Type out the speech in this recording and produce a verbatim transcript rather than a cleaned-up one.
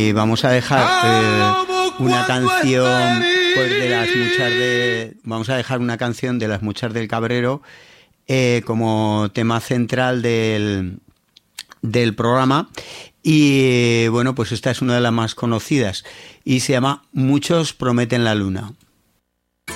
Y vamos a dejar eh, una canción pues, de las muchas de. Vamos a dejar una canción de las muchas del Cabrero eh, como tema central del, del programa. Y bueno, pues esta es una de las más conocidas y se llama Muchos prometen la luna.